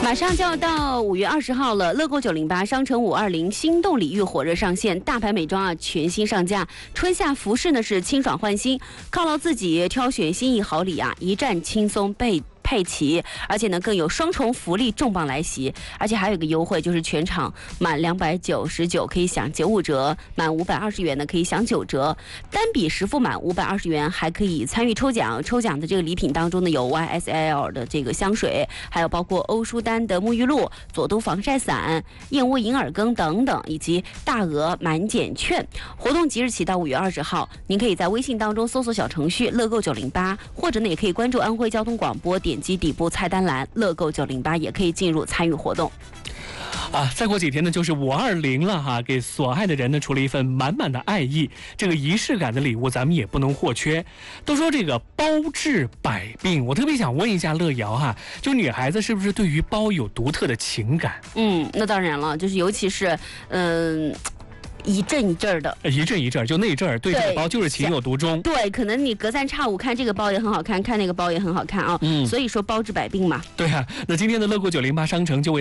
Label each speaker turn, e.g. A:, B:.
A: 马上就要到5月20号了，乐购908商城520心动礼遇火热上线，大牌美妆啊全新上架，春夏服饰呢是清爽换新，犒劳自己挑选心意好礼啊，一站轻松配齐，而且呢更有双重福利重磅来袭，而且还有一个优惠，就是全场满299可以享95折，满520元呢可以享9折，单笔实付满520元还可以参与抽奖。抽奖的这个礼品当中呢有 YSL 的这个香水，还有包括欧舒丹的沐浴露、佐都防晒伞、燕窝银耳羹等等，以及大额满减券。活动即日起到5月20号，您可以在微信当中搜索小程序乐购908，或者呢也可以关注安徽交通广播，点击底部菜单栏乐购908，也可以进入参与活动。
B: 再过几天呢就是520了哈，给所爱的人呢除了一份满满的爱意，这个仪式感的礼物咱们也不能或缺。都说这个包治百病，我特别想问一下乐瑶哈，就女孩子是不是对于包有独特的情感？
A: 那当然了，就是尤其是一阵一阵的，
B: 一阵一阵，就那阵儿对这个包就是情有独钟。
A: 对，可能你隔三差五看这个包也很好看，看那个包也很好看啊。所以说包治百病嘛。
B: 对啊，那今天的乐购908商城就为